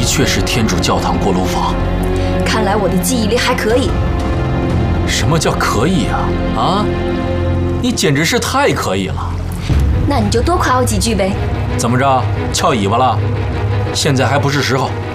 的确是天主教堂锅炉房。 看来我的记忆力还可以。 什么叫可以啊？啊，你简直是太可以了。 那你就多夸我几句呗。 怎么着，翘尾巴了？现在还不是时候。